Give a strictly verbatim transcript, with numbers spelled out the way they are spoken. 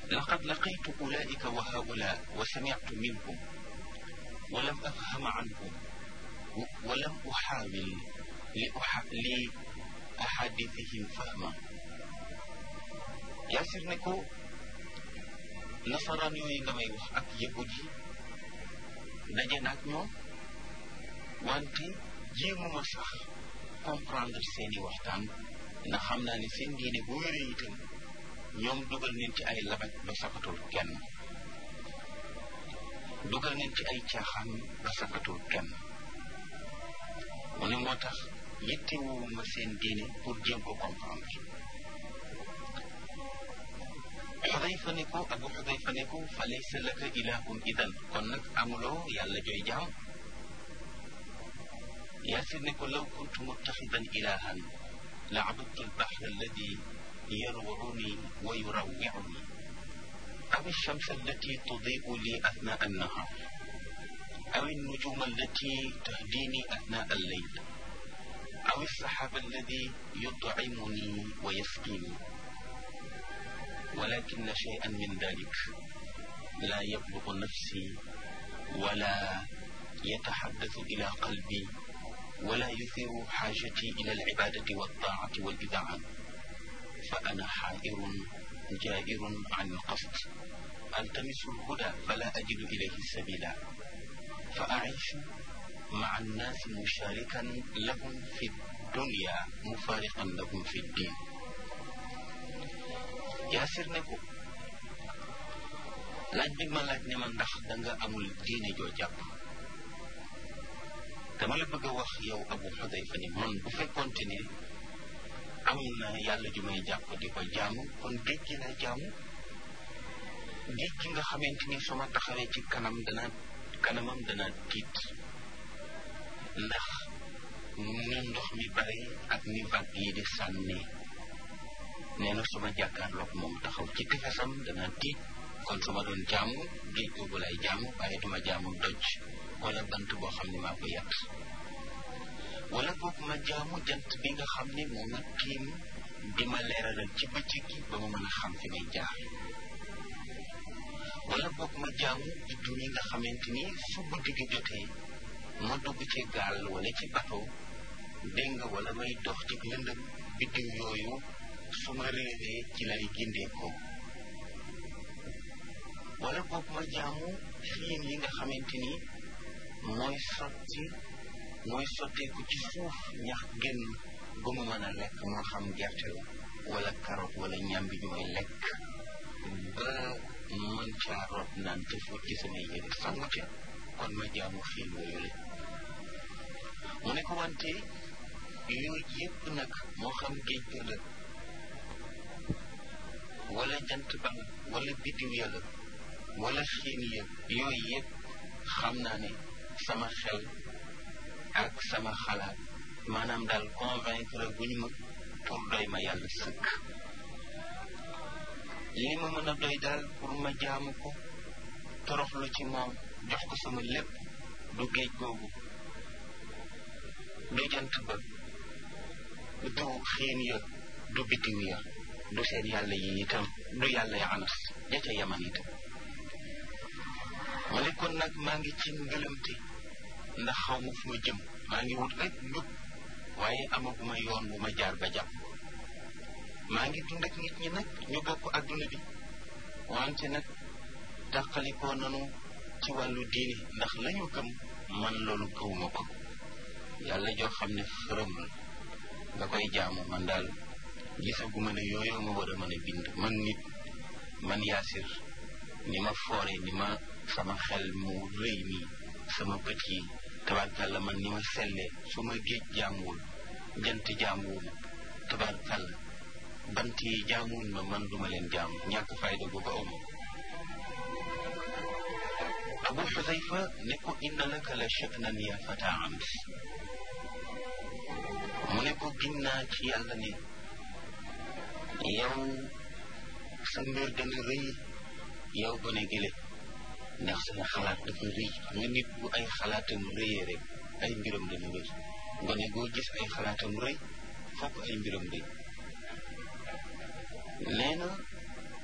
laqad laqaytu ulaika wa haula wa sami'tu minhum wa lam afham anhum wa lam uxaawil li uxa li ahadithihim fahma. Yaasir ne ko nasaraan yooyu nga may wax ak yahud yi daje na ak ñoom wante jéemuma sax comprendre seeni waxtaan ndax xam naa ne seen diine bu wéree itam ñoom dugal neen ci ay labaj ba sakatul kenn dugal neen ci ay caaxaan ba sakatul kenn mu ne moo tax yittewuma seen diine pour jéem ko comprendre. Xudayfa ne ko Abu Xudayfa ne ko fa laysa laka ilahun idan kon nag amuloo yàlla jooy jaam. Yaasir ne ko law kuntu muttaxidan ilahan la abadtu albaxra alladi yarwuni wa yurawwiuni aw alchamsa allati tudiu li athnaa annahar aw alnujuma allati tahdini athnaa alleyl aw alsaxaaba alladi yutcimuni wa yasqini walakin shay'an min dalik la yablugu nafsi wala yataxaddasu ila qalbi wala yuthiru xaajati ila alcibadati waltaacati walidaan fa ana xaairun jairun an alqasd altamisu alhuda fala ajidu ilayhi sabila fa aciishu maca annaasi musharikan lahum fi dunya mufariqan lahum fi ddin. Yaasir ne ko laaj bi ma laaj ne ma ndax danga amul diine joo jàpp dama la bëgg a wax yow Abu Xudayfa ni man bu fekkoonte ne am na yàlla ju may jàpp di ko jaamu kon géej gi lay jaamu géej gi nga xamante ni su ma taxawee ci kanam dana kanamam dana tiit ndax ni ndox mi bari ak ni vague yi di sànni nee na su ma jàkkaarloog moom taxaw ci tefesam dana tiit kon su ma doon jaamu géej googu lay jaamu waaye duma jaamu doj wala bant boo xam ne maa ko yàq wala boog ma jaamu jant bi nga xam ne moo ma tiim di ma leeralal ci bëccëg gi ba ma mën a xam fi may jaar wala boog ma jaamu biddu yi nga xamante ni su guddi gi jotee ma dugg ci gaal wala ci bateau dégg nga wala may dox ci lëndëm biddiw yooyu su ma réeree ci lay gindee ko wala boog ma jaamu xiin yi nga xamante ni mooy sotti mooy sotteeku ci suuf ñax génn ba mu mën a lekk moo xam gerte la wala carotte wala ñambi ñu may lekk ba mën caa root naan te fóot ci samay yére sangu ca kon ma jaamu xiin yooyu la mu ne ko wante yooyu yëpp nag moo xam géej ga la wala jant ba wala biddiw ya la wala xiin ya yooyu yëpp xam naa ne sama xel ak sama xalaat maanaam daal convaincre bu ñu ma pour doy ma yàlla sëkk li ma mën a doy daal pour ma jaamu ko toroxlu ci moom jox ko sama lépp du géej googu du jant ba du xiin ya du biddiw ya du seen yàlla yi itam du yàlla ya anas ja ca yaman itam ma ne kon nag maa ngi ci ngëlëmte ndax xaw ma fu ma jëm maa ngi wut rek njub waaye amaguma yoon bu ma jaar ba jàpp maa ngi dund ak nit ñi nag ñu bokk adduna bi wante nag tàqalikoo nanu ci wàllu diine ndax lañu gëm man loolu gëwuma ko yàlla joo xam ne xërëm la nga koy jaamu man daal gisaguma ne yooyu ma war a mën a bind man nit man Yaasir ni ma foore ni ma sama xel mu rëy nii sama bët yi tabarkàlla man ni ma sellee su ma géej jaamuwul jant jaamuwul tabarkàlla bant yi jaamuwuñ ma man duma leen jaamu ñàkk fayda gu ko awma Abu Xudayfa ne ko inna laka la sha'nan ya fata ams mu ne ko ginnaa ci yàlla ne yow sa mbir dana rëy yow gone gile ndax sama xalaat dafa rëy nga nit bu ay xalaatam rëyee rek ay mbiram dana rëy gone goo gis ay xalaatam rëy fokk ay mbiram rëy nee na